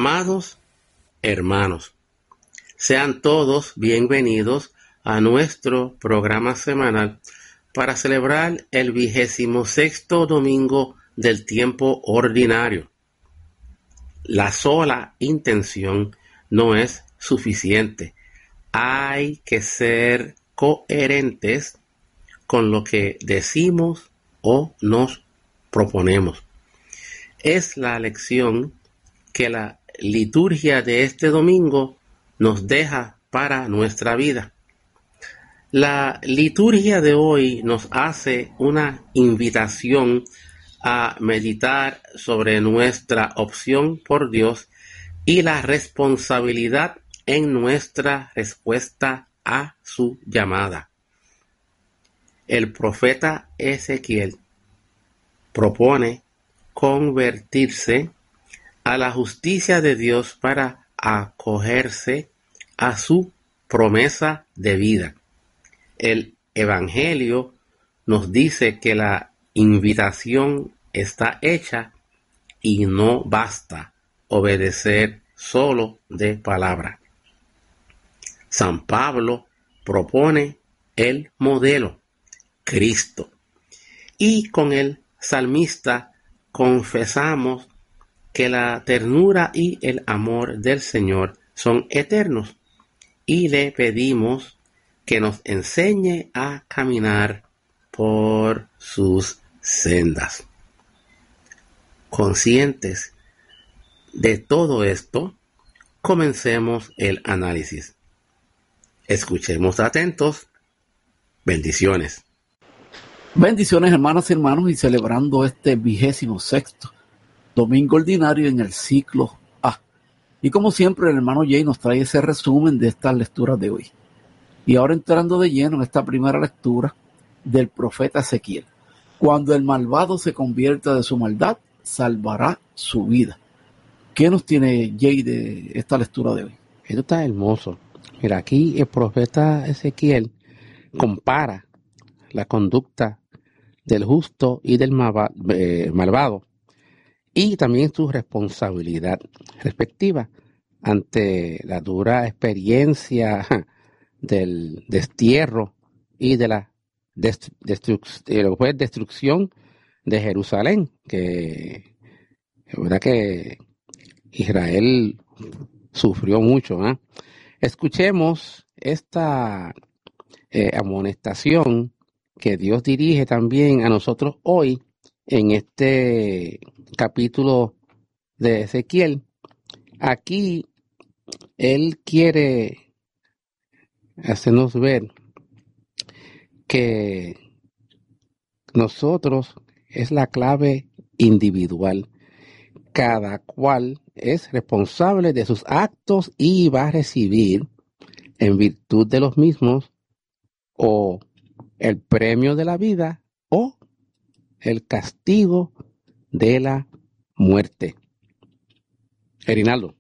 Amados hermanos, sean todos bienvenidos a nuestro programa semanal para celebrar el 26º domingo del tiempo ordinario. La sola intención no es suficiente. Hay que ser coherentes con lo que decimos o nos proponemos. Es la lección que la liturgia de este domingo nos deja para nuestra vida. La liturgia de hoy nos hace una invitación a meditar sobre nuestra opción por Dios y la responsabilidad en nuestra respuesta a su llamada. El profeta Ezequiel propone convertirse a la justicia de Dios para acogerse a su promesa de vida. El Evangelio nos dice que la invitación está hecha y no basta obedecer solo de palabra. San Pablo propone el modelo, Cristo, y con el salmista confesamos que la ternura y el amor del Señor son eternos y le pedimos que nos enseñe a caminar por sus sendas. Conscientes de todo esto, comencemos el análisis. Escuchemos atentos. Bendiciones. Bendiciones, hermanas y hermanos, y celebrando este 26º domingo ordinario en el ciclo A. Y como siempre, el hermano Jay nos trae ese resumen de estas lecturas de hoy. Y ahora entrando de lleno en esta primera lectura del profeta Ezequiel. Cuando el malvado se convierta de su maldad, salvará su vida. ¿Qué nos tiene Jay de esta lectura de hoy? Esto está hermoso. Mira, aquí el profeta Ezequiel compara la conducta del justo y del malvado y también su responsabilidad respectiva ante la dura experiencia del destierro y de la destrucción de Jerusalén, que es verdad que Israel sufrió mucho. Escuchemos esta amonestación que Dios dirige también a nosotros hoy en este capítulo de Ezequiel. Aquí Él quiere hacernos ver que nosotros es la clave individual. Cada cual es responsable de sus actos y va a recibir, en virtud de los mismos, o el premio de la vida o el castigo de la muerte. Erinaldo.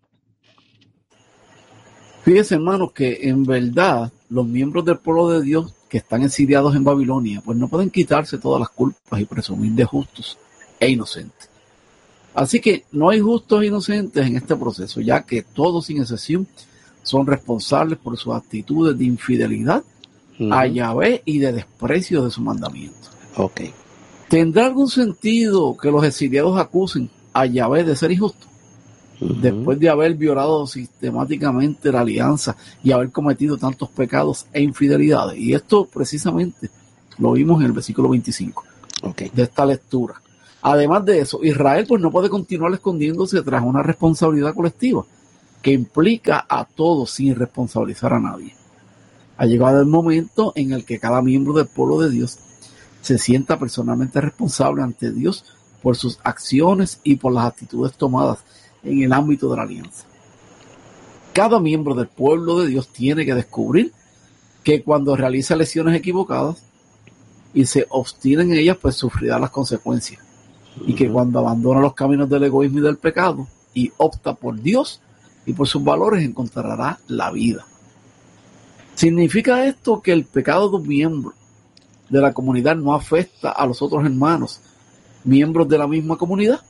Fíjense, hermanos, que en verdad los miembros del pueblo de Dios que están exiliados en Babilonia, pues no pueden quitarse todas las culpas y presumir de justos e inocentes. Así que no hay justos e inocentes en este proceso, ya que todos sin excepción son responsables por sus actitudes de infidelidad a Yahvé y de desprecio de su mandamiento. Okay. ¿Tendrá algún sentido que los exiliados acusen a Yahvé de ser injusto? Después de haber violado sistemáticamente la alianza y haber cometido tantos pecados e infidelidades. Y esto precisamente lo vimos en el versículo 25 de esta lectura. Además de eso, Israel pues no puede continuar escondiéndose tras una responsabilidad colectiva que implica a todos sin responsabilizar a nadie. Ha llegado el momento en el que cada miembro del pueblo de Dios se sienta personalmente responsable ante Dios por sus acciones y por las actitudes tomadas en el ámbito de la alianza. Cada miembro del pueblo de Dios tiene que descubrir que cuando realiza elecciones equivocadas y se obstina en ellas, pues sufrirá las consecuencias. Y que cuando abandona los caminos del egoísmo y del pecado y opta por Dios y por sus valores, encontrará la vida. ¿Significa esto que el pecado de un miembro de la comunidad no afecta a los otros hermanos, miembros de la misma comunidad?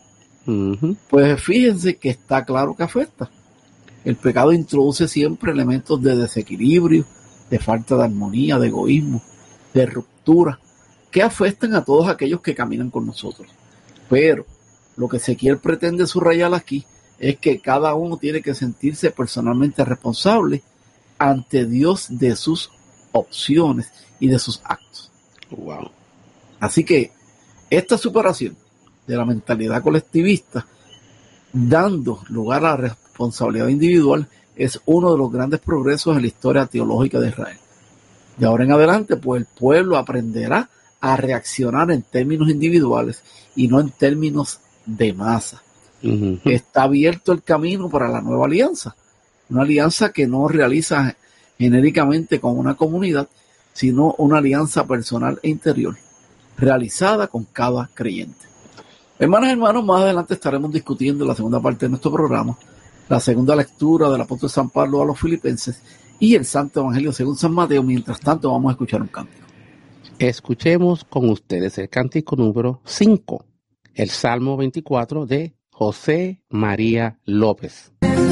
Pues fíjense que está claro que afecta. El pecado introduce siempre elementos de desequilibrio, de falta de armonía, de egoísmo, de ruptura, que afectan a todos aquellos que caminan con nosotros. Pero lo que Ezequiel pretende subrayar aquí es que cada uno tiene que sentirse personalmente responsable ante Dios de sus opciones y de sus actos. Wow. Así que esta superación de la mentalidad colectivista, dando lugar a la responsabilidad individual, es uno de los grandes progresos en la historia teológica de Israel. De ahora en adelante, pues el pueblo aprenderá a reaccionar en términos individuales y no en términos de masa. Está abierto el camino para la nueva alianza, una alianza que no realiza genéricamente con una comunidad, sino una alianza personal e interior, realizada con cada creyente. Hermanas y hermanos, más adelante estaremos discutiendo la segunda parte de nuestro programa, la segunda lectura del apóstol San Pablo a los Filipenses y el Santo Evangelio según San Mateo. Mientras tanto, vamos a escuchar un cántico. Escuchemos con ustedes el cántico número 5, el Salmo 24 de José María López.